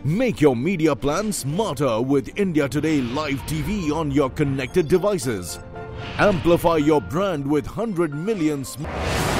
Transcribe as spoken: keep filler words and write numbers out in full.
Make your media plan smarter with India Today Live T V on your connected devices. Amplify your brand with one hundred million sm-